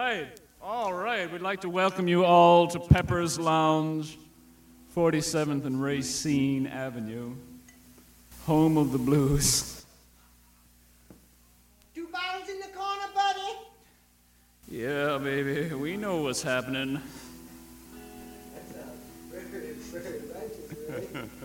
All right. We'd like to welcome you all to Pepper's Lounge, 47th and Racine Avenue, home of the blues. 2 bottles in the corner, buddy. Yeah, baby, we know what's happening.